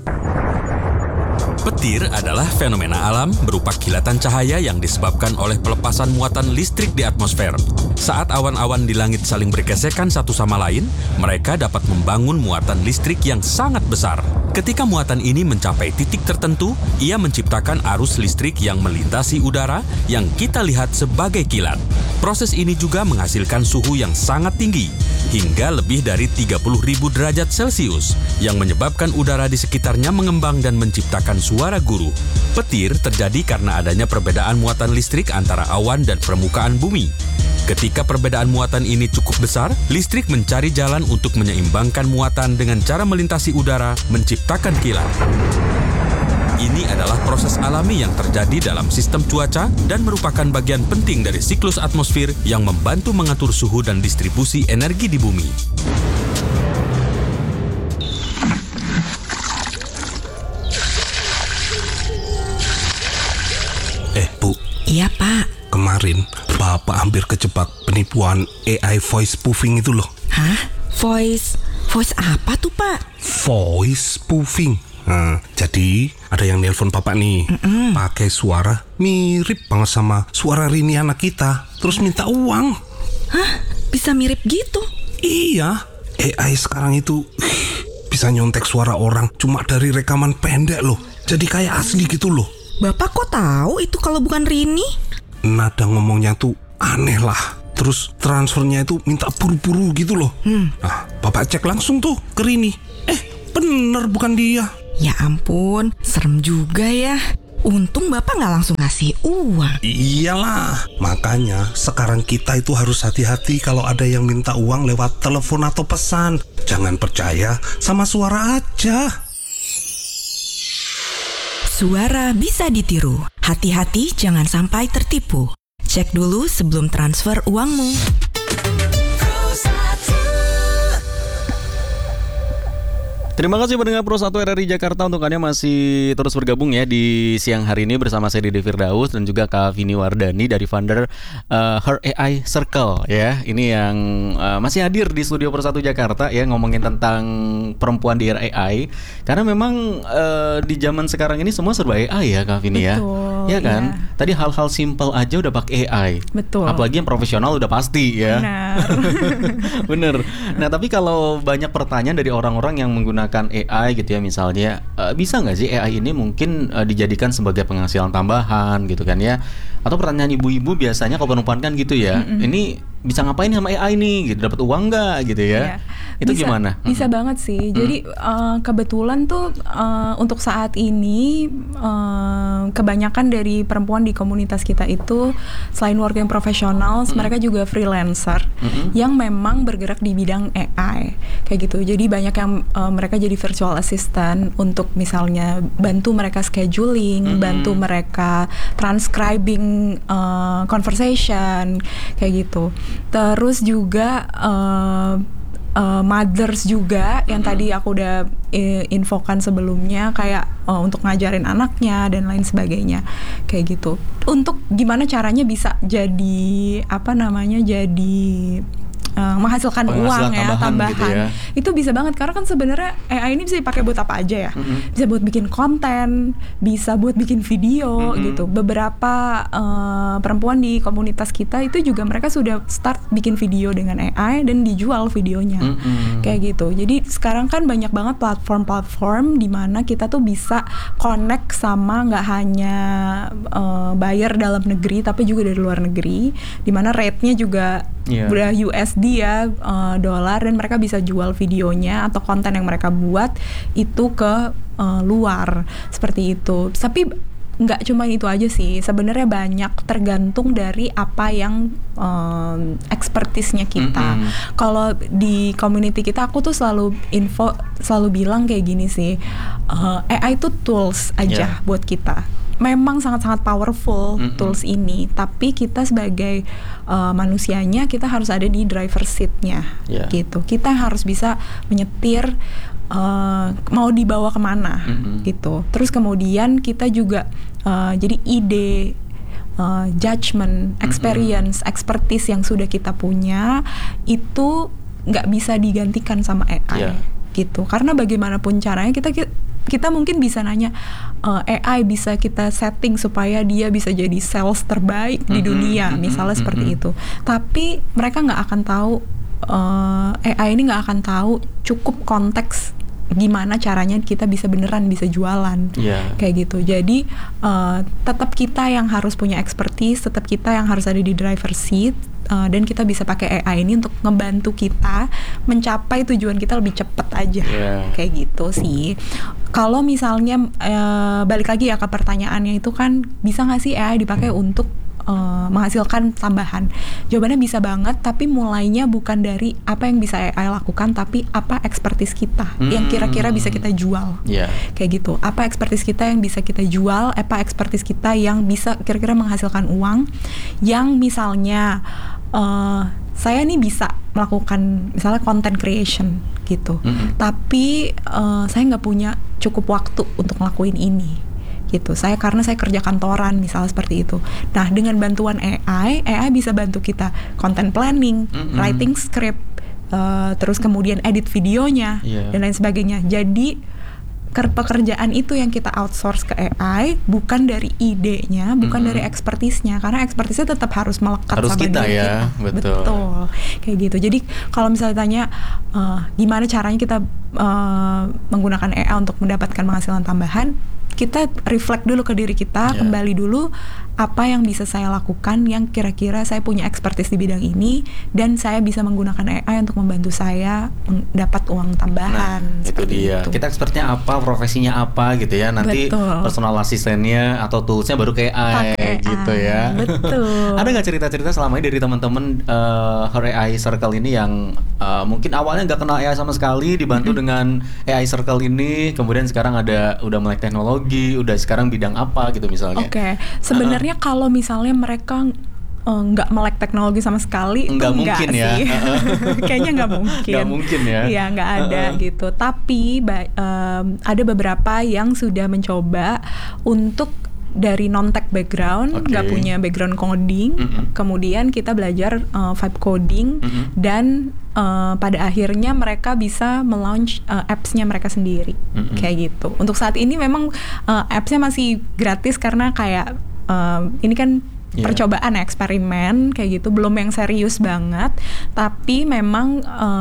Petir adalah fenomena alam berupa kilatan cahaya yang disebabkan oleh pelepasan muatan listrik di atmosfer. Saat awan-awan di langit saling bergesekan satu sama lain, mereka dapat membangun muatan listrik yang sangat besar. Ketika muatan ini mencapai titik tertentu, ia menciptakan arus listrik yang melintasi udara yang kita lihat sebagai kilat. Proses ini juga menghasilkan suhu yang sangat tinggi, hingga lebih dari 30.000 derajat Celcius, yang menyebabkan udara di sekitarnya mengembang dan menciptakan suara guru. Petir terjadi karena adanya perbedaan muatan listrik antara awan dan permukaan bumi. Ketika perbedaan muatan ini cukup besar, listrik mencari jalan untuk menyeimbangkan muatan dengan cara melintasi udara, menciptakan kilat. Ini adalah proses alami yang terjadi dalam sistem cuaca dan merupakan bagian penting dari siklus atmosfer yang membantu mengatur suhu dan distribusi energi di bumi. Bu. Iya, Pak. Kemarin Bapak hampir kejebak penipuan AI voice spoofing itu loh. Hah? Voice apa tuh, Pak? Voice spoofing. Nah, jadi ada yang nelpon Bapak nih, pakai suara mirip banget sama suara Rini anak kita, terus minta uang. Hah? Bisa mirip gitu? Iya, AI sekarang itu bisa nyontek suara orang cuma dari rekaman pendek loh. Jadi kayak asli gitu loh. Bapak kok tahu itu kalau bukan Rini? Nada ngomongnya tuh aneh lah. Terus transfernya itu minta buru-buru gitu loh. Nah, Bapak cek langsung tuh ke Rini. Bener bukan dia. Ya ampun, serem juga ya. Untung Bapak nggak langsung ngasih uang. Iyalah, makanya sekarang kita itu harus hati-hati kalau ada yang minta uang lewat telepon atau pesan. Jangan percaya sama suara aja. Suara bisa ditiru. Hati-hati jangan sampai tertipu. Cek dulu sebelum transfer uangmu. Terima kasih pendengar Pro 1 RRI Jakarta, untuk Anda masih terus bergabung ya di siang hari ini bersama saya Dede Firdaus dan juga Kak Vini Wardani dari founder Her AI Circle ya. Ini yang masih hadir di studio Pro 1 Jakarta ya, ngomongin tentang perempuan di era AI. Karena memang di zaman sekarang ini semua serba AI ya Kak Vini ya. Betul, ya kan? iya. Tadi hal-hal simple aja udah pakai AI. Betul. Apalagi yang profesional udah pasti ya. Benar. Bener. Nah, tapi kalau banyak pertanyaan dari orang-orang yang menggunakan AI gitu ya, misalnya bisa nggak sih AI ini mungkin dijadikan sebagai penghasilan tambahan gitu kan ya? Atau pertanyaan ibu-ibu biasanya kalau perempuan kan gitu ya, ini bisa ngapain sama AI nih gitu, dapat uang nggak gitu ya? Itu bisa, gimana? Bisa banget sih. Jadi kebetulan tuh untuk saat ini kebanyakan dari perempuan di komunitas kita itu selain working professionals, mereka juga freelancer yang memang bergerak di bidang AI kayak gitu. Jadi banyak yang mereka jadi virtual assistant untuk misalnya bantu mereka scheduling, bantu mereka transcribing conversation kayak gitu. Terus juga mothers juga yang tadi aku udah infokan sebelumnya, kayak untuk ngajarin anaknya dan lain sebagainya kayak gitu. Untuk gimana caranya bisa jadi menghasilkan uang ya, tambahan gitu ya. Itu bisa banget, karena kan sebenarnya AI ini bisa dipakai buat apa aja ya. Bisa buat bikin konten, bisa buat bikin video gitu. Beberapa perempuan di komunitas kita itu juga mereka sudah start bikin video dengan AI dan dijual videonya kayak gitu. Jadi sekarang kan banyak banget platform-platform di mana kita tuh bisa connect sama nggak hanya buyer dalam negeri tapi juga dari luar negeri, di mana rate-nya juga udah USD ya, dolar, dan mereka bisa jual videonya atau konten yang mereka buat itu ke luar seperti itu. Tapi nggak cuma itu aja sih, sebenarnya banyak, tergantung dari apa yang expertise-nya kita. Kalau di community kita, aku tuh selalu bilang kayak gini sih, AI itu tools aja buat kita. Memang sangat-sangat powerful tools ini, tapi kita sebagai manusianya kita harus ada di driver seat-nya gitu. Kita harus bisa menyetir mau dibawa kemana gitu. Terus kemudian kita juga jadi ide, judgment, experience, expertise yang sudah kita punya itu nggak bisa digantikan sama AI gitu. Karena bagaimanapun caranya kita mungkin bisa nanya, AI bisa kita setting supaya dia bisa jadi sales terbaik di dunia, misalnya seperti itu. Tapi mereka nggak akan tahu, AI ini nggak akan tahu cukup konteks gimana caranya kita bisa beneran bisa jualan, kayak gitu. Jadi tetap kita yang harus punya expertise, tetap kita yang harus ada di driver seat, dan kita bisa pakai AI ini untuk ngebantu kita mencapai tujuan kita lebih cepat aja, kayak gitu sih. Kalau misalnya balik lagi ya ke pertanyaannya itu kan, bisa nggak sih AI dipakai untuk menghasilkan tambahan? Jawabannya bisa banget, tapi mulainya bukan dari apa yang bisa AI lakukan, tapi apa expertise kita yang kira-kira bisa kita jual, kayak gitu. Apa expertise kita yang bisa kita jual, apa expertise kita yang bisa kira-kira menghasilkan uang, yang misalnya saya nih bisa melakukan misalnya content creation gitu, tapi saya nggak punya cukup waktu untuk ngelakuin ini gitu. Karena saya kerja kantoran misalnya seperti itu. Nah, dengan bantuan AI bisa bantu kita content planning, writing script, terus kemudian edit videonya dan lain sebagainya. Jadi pekerjaan itu yang kita outsource ke AI, bukan dari idenya, bukan dari expertise-nya, karena expertise-nya tetap harus melekat sama kita diri ya, kita. Betul, kayak gitu. Jadi kalau misalnya tanya gimana caranya kita menggunakan AI untuk mendapatkan penghasilan tambahan, kita reflect dulu ke diri kita, kembali dulu apa yang bisa saya lakukan yang kira-kira saya punya expertise di bidang ini, dan saya bisa menggunakan AI untuk membantu saya mendapat uang tambahan. Nah, itu dia. Kita expertnya apa, profesinya apa gitu ya. Nanti personal asistennya atau toolsnya baru kayak AI gitu ya. Betul. Ada nggak cerita-cerita selama ini dari teman-teman Her AI Circle ini yang mungkin awalnya nggak kenal AI sama sekali, dibantu dengan AI Circle ini, kemudian sekarang udah melek teknologi, udah sekarang bidang apa gitu misalnya? Sebenarnya kalau misalnya mereka nggak melek teknologi sama sekali, nggak mungkin ya. Sih. Kayaknya nggak mungkin. Nggak mungkin ya. Iya, nggak ada gitu. Tapi ada beberapa yang sudah mencoba untuk dari non-tech background, nggak punya background coding, kemudian kita belajar vibe coding, dan pada akhirnya mereka bisa melaunch apps-nya mereka sendiri, kayak gitu. Untuk saat ini memang apps-nya masih gratis karena kayak ini kan percobaan, eksperimen kayak gitu, belum yang serius banget. Tapi memang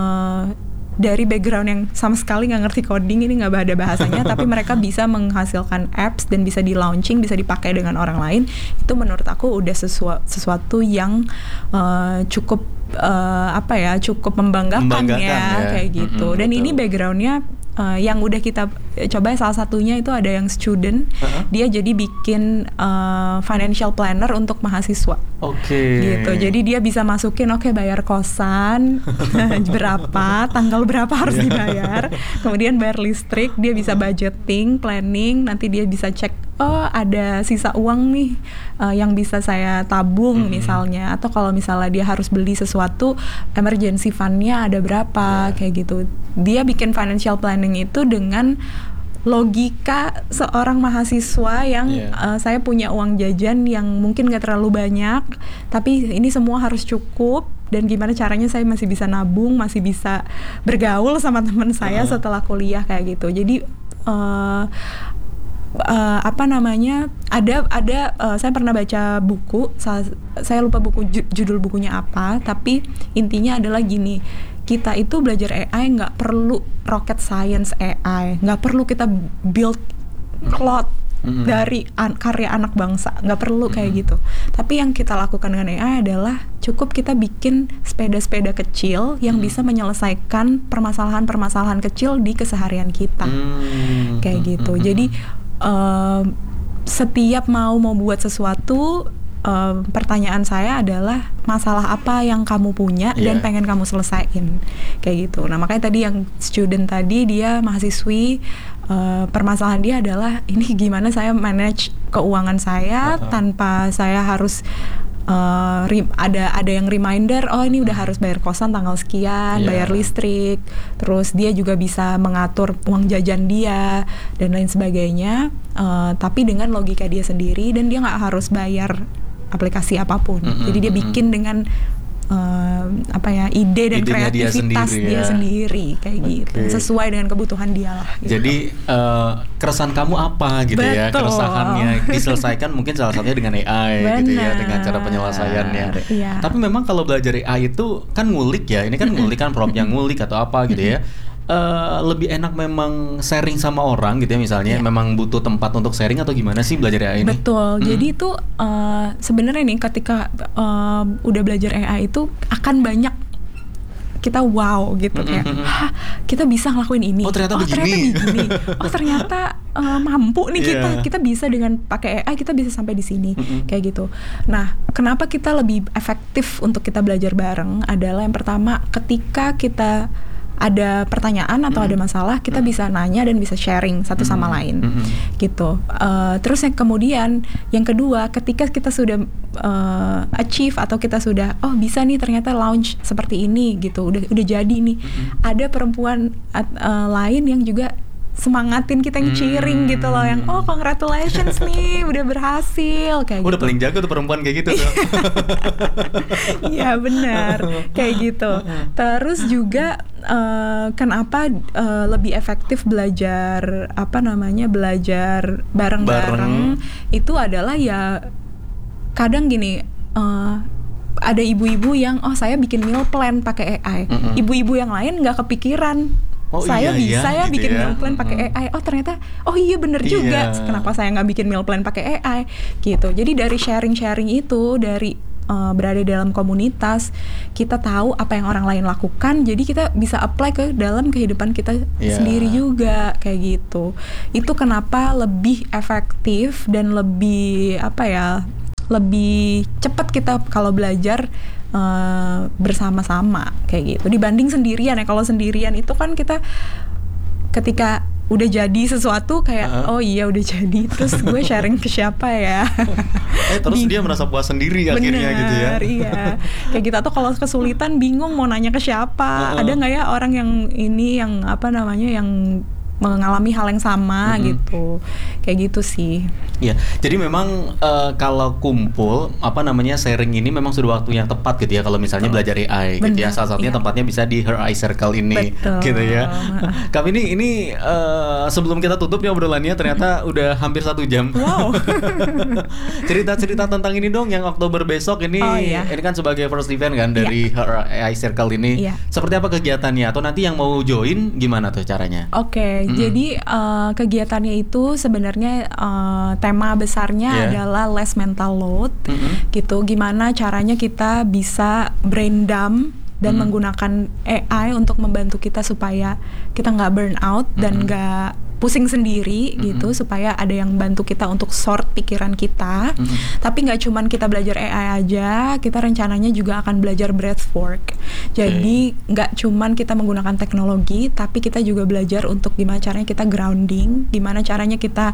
dari background yang sama sekali nggak ngerti coding, ini nggak ada bahasanya, tapi mereka bisa menghasilkan apps dan bisa di launching, bisa dipakai dengan orang lain. Itu menurut aku udah sesuatu yang cukup cukup membanggakan ya, kayak gitu. Dan ini backgroundnya yang udah kita coba, salah satunya itu ada yang student, dia jadi bikin financial planner untuk mahasiswa. Gitu. Jadi dia bisa masukin bayar kosan berapa, tanggal berapa harus dibayar, kemudian bayar listrik, dia bisa budgeting, planning, nanti dia bisa cek, ada sisa uang nih yang bisa saya tabung misalnya, atau kalau misalnya dia harus beli sesuatu, emergency fund-nya ada berapa, kayak gitu. Dia bikin financial planning itu dengan logika seorang mahasiswa yang saya punya uang jajan yang mungkin gak terlalu banyak, tapi ini semua harus cukup, dan gimana caranya saya masih bisa nabung, masih bisa bergaul sama teman saya setelah kuliah, kayak gitu. Jadi saya pernah baca buku, saya lupa judul bukunya apa, tapi intinya adalah gini, kita itu belajar AI nggak perlu rocket science AI, nggak perlu kita build cloud dari karya anak bangsa, nggak perlu kayak gitu. Tapi yang kita lakukan dengan AI adalah cukup kita bikin sepeda-sepeda kecil yang bisa menyelesaikan permasalahan-permasalahan kecil di keseharian kita, kayak gitu. Jadi setiap mau buat sesuatu, pertanyaan saya adalah masalah apa yang kamu punya dan pengen kamu selesain, kayak gitu. Nah, makanya tadi yang student tadi, dia mahasiswi, permasalahan dia adalah ini gimana saya manage keuangan saya tanpa saya harus ada yang reminder, ini udah harus bayar kosan tanggal sekian, bayar listrik, terus dia juga bisa mengatur uang jajan dia dan lain sebagainya, tapi dengan logika dia sendiri, dan dia nggak harus bayar aplikasi apapun. Jadi dia bikin dengan ide dan Idenya dia kreativitas sendiri, dia ya. sendiri kayak gitu, sesuai dengan kebutuhan dia lah. Gitu. Jadi keresahan kamu apa gitu ya? Betul. Keresahannya diselesaikan mungkin salah satunya dengan AI gitu ya, Benar. dengan cara penyelesaiannya. Iya. Tapi memang kalau belajar AI itu kan ngulik ya, ini kan ngulik kan prompt yang ngulik atau apa gitu ya. Lebih enak memang sharing sama orang gitu ya misalnya, memang butuh tempat untuk sharing atau gimana sih belajar AI ini? Betul. Jadi itu sebenarnya nih ketika udah belajar AI itu akan banyak kita wow gitu kayak, "Hah, kita bisa ngelakuin ini. Oh, ternyata begini." Oh, ternyata mampu nih kita bisa dengan pakai AI kita bisa sampai di sini kayak gitu. Nah, kenapa kita lebih efektif untuk kita belajar bareng adalah yang pertama ketika kita ada pertanyaan atau ada masalah, kita bisa nanya dan bisa sharing satu sama lain, gitu. Terus yang kemudian, yang kedua, ketika kita sudah achieve atau kita sudah, oh bisa nih ternyata launch seperti ini, gitu, udah jadi nih, ada perempuan lain yang juga semangatin kita, yang cheering gitu loh, yang oh congratulations nih udah berhasil kayak Udah gitu. paling jago tuh perempuan kayak gitu tuh. Iya benar kayak gitu. Terus juga kenapa lebih efektif belajar belajar bareng-bareng itu adalah ya kadang gini, ada ibu-ibu yang saya bikin meal plan pakai AI. Ibu-ibu yang lain nggak kepikiran. Oh, Saya iya, bisa gitu bikin ya. meal plan pakai AI. Oh ternyata, oh iya bener juga. Iya. Kenapa saya nggak bikin meal plan pakai AI? Gitu. Jadi dari sharing itu, dari berada dalam komunitas, kita tahu apa yang orang lain lakukan. Jadi kita bisa apply ke dalam kehidupan kita sendiri juga kayak gitu. Itu kenapa lebih efektif dan lebih lebih cepat kita kalau belajar bersama-sama kayak gitu dibanding sendirian ya. Kalau sendirian itu kan kita ketika udah jadi sesuatu kayak oh iya udah jadi, terus gue sharing ke siapa ya? Terus dia merasa puas sendiri akhirnya gitu ya. Iya, kayak gitu. Atau kalau kesulitan bingung mau nanya ke siapa, ada nggak ya orang yang ini yang yang mengalami hal yang sama gitu, kayak gitu sih. Iya, jadi memang kalau kumpul sharing ini memang sudah waktu yang tepat gitu ya kalau misalnya belajar AI gitu ya. Salah satunya tempatnya bisa di Her AI Circle ini. Betul. Gitu ya. Kami ini sebelum kita tutup ya obrolannya ternyata udah hampir 1 jam. Wow. Cerita-cerita tentang ini dong yang Oktober besok ini. Ini kan sebagai first event kan dari Her AI Circle ini. Iya. Seperti apa kegiatannya atau nanti yang mau join gimana tuh caranya? Oke. Jadi kegiatannya itu sebenarnya tema besarnya adalah less mental load, gitu. Gimana caranya kita bisa brain dump dan menggunakan AI untuk membantu kita supaya kita nggak burn out dan nggak pusing sendiri gitu, supaya ada yang bantu kita untuk sort pikiran kita. Tapi nggak cuman kita belajar AI aja, kita rencananya juga akan belajar breathwork. Jadi nggak cuman kita menggunakan teknologi, tapi kita juga belajar untuk gimana caranya kita grounding, gimana caranya kita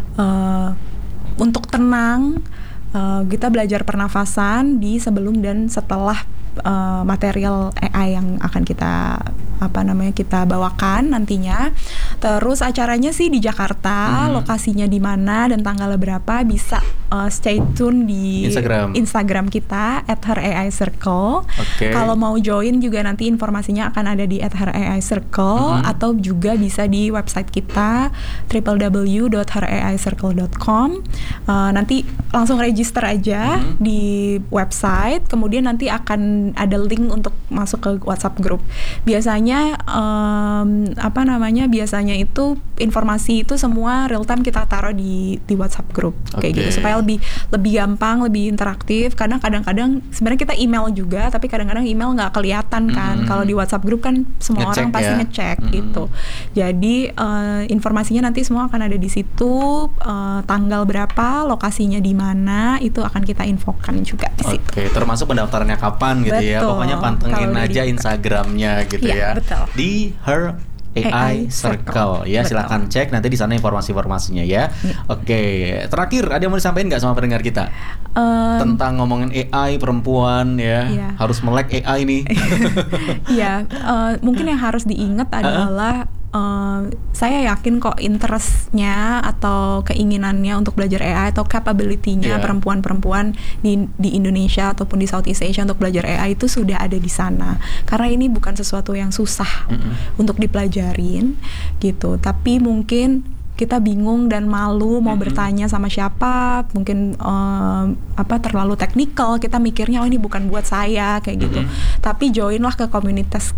untuk tenang. Kita belajar pernafasan di sebelum dan setelah material AI yang akan kita kita bawakan nantinya. Terus acaranya sih di Jakarta, lokasinya di mana dan tanggalnya berapa bisa stay tune di Instagram kita @HerAICircle. Kalau mau join juga nanti informasinya akan ada di @HerAICircle atau juga bisa di website kita www.heraicircle.com. Nanti langsung register aja di website, kemudian nanti akan ada link untuk masuk ke WhatsApp group. Biasanya biasanya itu informasi itu semua real time kita taruh di WhatsApp group kayak gitu supaya lebih gampang, lebih interaktif. Karena kadang-kadang sebenarnya kita email juga, tapi kadang-kadang email nggak kelihatan kan. Kalau di WhatsApp group kan semua orang pasti ngecek gitu. Jadi informasinya nanti semua akan ada di situ, tanggal berapa, lokasinya di mana, itu akan kita infokan juga di situ. Termasuk pendaftarannya kapan gitu ya. Pokoknya pantengin aja Instagramnya gitu ya. Betul. Di Her AI Circle ya, silakan cek nanti di sana informasi-informasinya ya. Terakhir ada yang mau disampaikan nggak sama pendengar kita tentang ngomongin AI perempuan ya, harus melek AI nih. Mungkin yang harus diingat adalah saya yakin kok interestnya atau keinginannya untuk belajar AI atau capability-nya perempuan-perempuan di Indonesia ataupun di Southeast Asia untuk belajar AI itu sudah ada di sana. Karena ini bukan sesuatu yang susah untuk dipelajarin gitu. Tapi mungkin kita bingung dan malu mau bertanya sama siapa, mungkin terlalu teknikal, kita mikirnya ini bukan buat saya kayak gitu. Tapi joinlah ke komunitas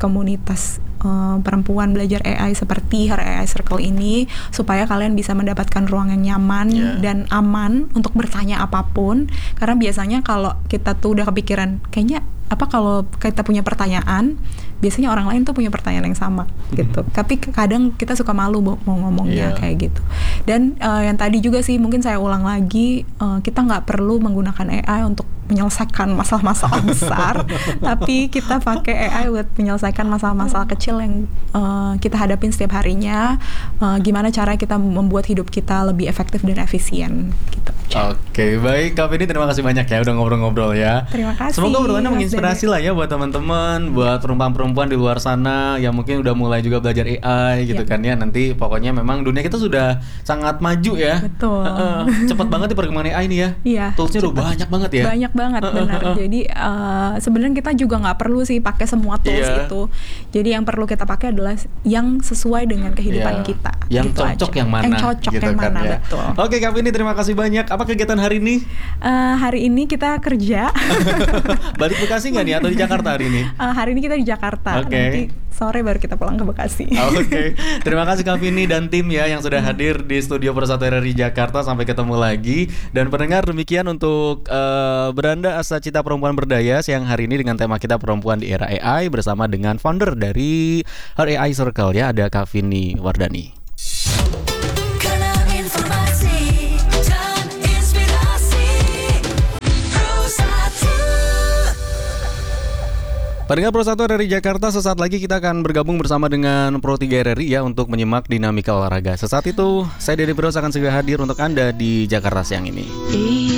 perempuan belajar AI seperti Her AI Circle ini, supaya kalian bisa mendapatkan ruang yang nyaman dan aman untuk bertanya apapun. Karena biasanya kalau kita tuh udah kepikiran, kayaknya kalau kita punya pertanyaan, biasanya orang lain tuh punya pertanyaan yang sama gitu. Tapi kadang kita suka malu mau ngomongnya kayak gitu. Dan yang tadi juga sih mungkin saya ulang lagi, kita nggak perlu menggunakan AI untuk menyelesaikan masalah-masalah besar, tapi kita pakai AI buat menyelesaikan masalah-masalah kecil yang kita hadapin setiap harinya. Gimana cara kita membuat hidup kita lebih efektif dan efisien gitu. Oke, baik Kak Vini, terima kasih banyak ya udah ngobrol-ngobrol ya. Terima kasih. Semoga obrolannya menginspirasi lah ya buat teman-teman, buat perempuan-perempuan di luar sana yang mungkin udah mulai juga belajar AI gitu kan ya. Nanti pokoknya memang dunia kita sudah sangat maju ya. Betul. Cepet banget di perkembangan AI nih ya. Iya. Toolsnya udah banyak banget ya. Banyak banget, benar. Jadi sebenarnya kita juga nggak perlu sih pakai semua tools itu. Jadi yang perlu kita pakai adalah yang sesuai dengan kehidupan kita. Yang gitu cocok aja. yang mana? Yang cocok gitu yang kan, mana, ya. betul. Oke Kak Vini, terima kasih banyak. Apa kegiatan hari ini? Hari ini kita kerja. Balik Bekasi nggak nih atau di Jakarta hari ini? Hari ini kita di Jakarta. Oke. Nanti sore baru kita pulang ke Bekasi. Oke. Terima kasih Kak Vini dan tim ya yang sudah hadir di studio Persatu RRI Jakarta. Sampai ketemu lagi. Dan pendengar, demikian untuk Beranda Asa Cita Perempuan Berdaya siang hari ini dengan tema kita perempuan di era AI bersama dengan founder dari Her AI Circle ya, ada Kak Vini Wardani. Pendengar Pro 1 RRI Jakarta, sesaat lagi kita akan bergabung bersama dengan Pro 3 RRI ya untuk menyimak dinamika olahraga. Sesaat itu, saya Dede Bros akan segera hadir untuk Anda di Jakarta siang ini.